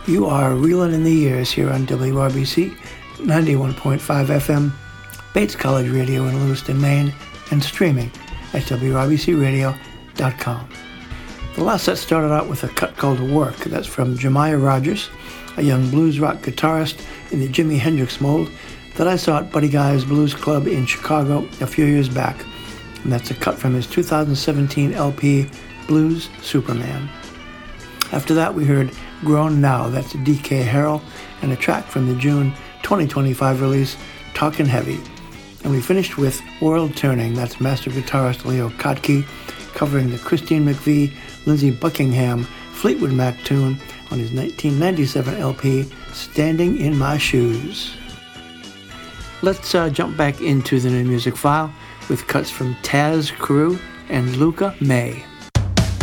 You are reeling in the years here on WRBC 91.5 FM, Bates College Radio in Lewiston, Maine, and streaming at WRBCRadio.com. The last set started out with a cut called Work. That's from Jemiah Rogers, a young blues rock guitarist in the Jimi Hendrix mold that I saw at Buddy Guy's Blues Club in Chicago a few years back. And that's a cut from his 2017 LP, Blues Superman. After that, we heard Grown Now. That's D.K. Harrell, and a track from the June 2025 release, Talkin' Heavy. And we finished with World Turning. That's master guitarist Leo Kottke covering the Christine McVie, Lindsey Buckingham, Fleetwood Mac tune on his 1997 LP, Standing in My Shoes. Let's jump back into the new music file with cuts from Taz Crew and Luca May.